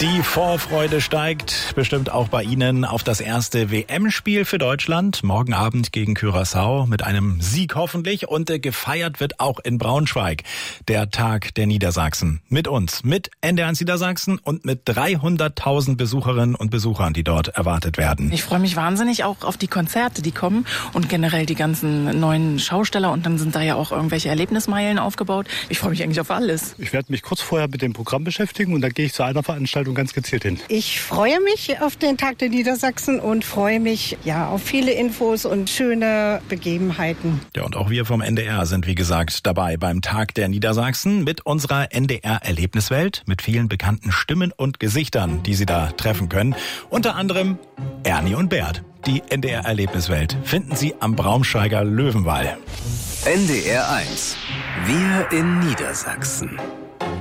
Die Vorfreude steigt bestimmt auch bei Ihnen auf das erste WM-Spiel für Deutschland. Morgen Abend gegen Curaçao mit einem Sieg hoffentlich. Und gefeiert wird auch in Braunschweig der Tag der Niedersachsen. Mit uns, mit NDR1 Niedersachsen und mit 300.000 Besucherinnen und Besuchern, die dort erwartet werden. Ich freue mich wahnsinnig auch auf die Konzerte, die kommen und generell die ganzen neuen Schausteller. Und dann sind da ja auch irgendwelche Erlebnismeilen aufgebaut. Ich freue mich eigentlich auf alles. Ich werde mich kurz vorher mit dem Programm beschäftigen und dann gehe ich zu einer Veranstaltung ganz gezielt hin. Ich freue mich auf den Tag der Niedersachsen und freue mich auf viele Infos und schöne Begebenheiten. Ja, und auch wir vom NDR sind, wie gesagt, dabei beim Tag der Niedersachsen mit unserer NDR-Erlebniswelt, mit vielen bekannten Stimmen und Gesichtern, die Sie da treffen können. Unter anderem Ernie und Bert. Die NDR-Erlebniswelt finden Sie am Braunschweiger Löwenwall. NDR 1. Wir in Niedersachsen.